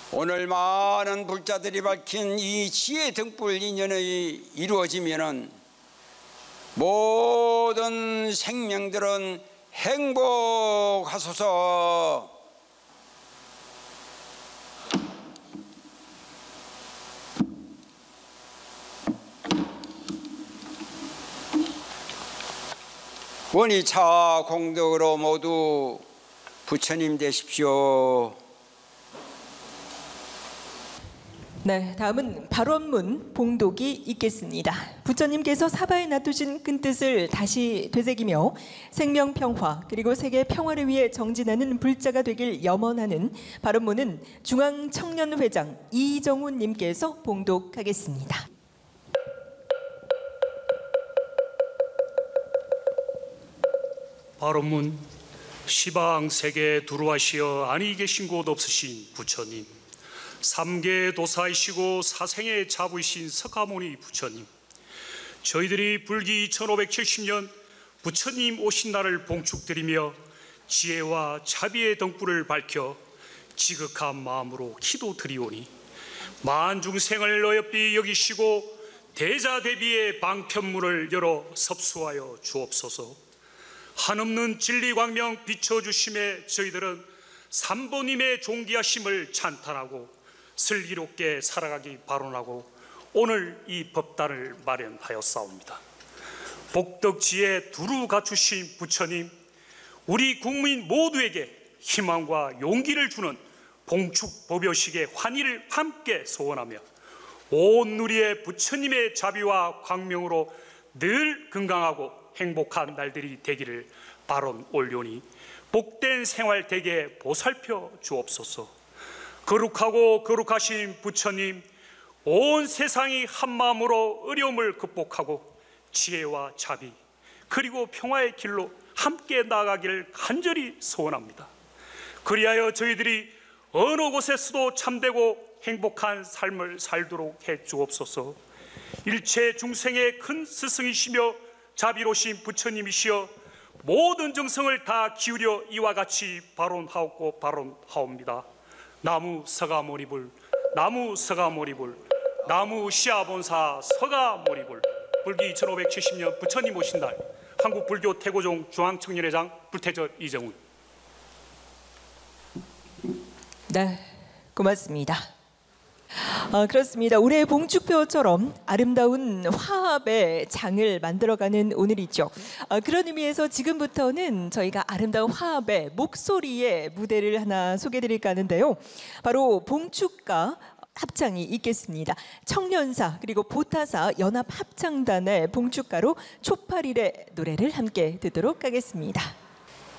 오늘 많은 불자들이 밝힌 이 지혜 등불 인연이 이루어지면은 모든 생명들은 행복하소서. 원이차 공덕으로 모두 부처님 되십시오. 네, 다음은 발언문 봉독이 있겠습니다. 부처님께서 사바에 놔두신 큰 뜻을 다시 되새기며 생명평화 그리고 세계 평화를 위해 정진하는 불자가 되길 염원하는 발언문은 중앙청년회장 이정훈 님께서 봉독하겠습니다. 발언문. 시방 세계에 두루하시어 아니 계신 곳 없으신 부처님, 삼계 도사이시고 사생의 자부이신 석가모니 부처님, 저희들이 불기 1570년 부처님 오신 날을 봉축드리며 지혜와 자비의 등불을 밝혀 지극한 마음으로 기도드리오니 만중생을 어여삐 여기시고 대자대비의 방편문을 열어 섭수하여 주옵소서. 한없는 진리광명 비춰주심에 저희들은 삼보님의 존귀하심을 찬탄하고 슬기롭게 살아가기 바론하고 오늘 이 법단을 마련하였사옵니다. 복덕지에 두루 갖추신 부처님, 우리 국민 모두에게 희망과 용기를 주는 봉축법요식의 환희를 함께 소원하며 온 누리의 부처님의 자비와 광명으로 늘 건강하고 행복한 날들이 되기를 바론 올려니 복된 생활 되게 보살펴 주옵소서. 거룩하고 거룩하신 부처님, 온 세상이 한마음으로 어려움을 극복하고 지혜와 자비 그리고 평화의 길로 함께 나아가기를 간절히 소원합니다. 그리하여 저희들이 어느 곳에서도 참되고 행복한 삶을 살도록 해 주옵소서. 일체 중생의 큰 스승이시며 자비로우신 부처님이시여 모든 정성을 다 기울여 이와 같이 발언하옵고 발언하옵니다. 나무 서가모니불, 나무 서가모니불, 나무 시아본사 서가모니불. 불기 1570년 부처님 오신 날, 한국불교 태고종 중앙청년회장 불태저 이정훈. 네, 고맙습니다. 그렇습니다. 올해 봉축표처럼 아름다운 화합의 장을 만들어가는 오늘이죠. 그런 의미에서 지금부터는 저희가 아름다운 화합의 목소리의 무대를 하나 소개해드릴까 하는데요. 바로 봉축가 합창이 있겠습니다. 청년사 그리고 보타사 연합합창단의 봉축가로 초파릴의 노래를 함께 듣도록 하겠습니다.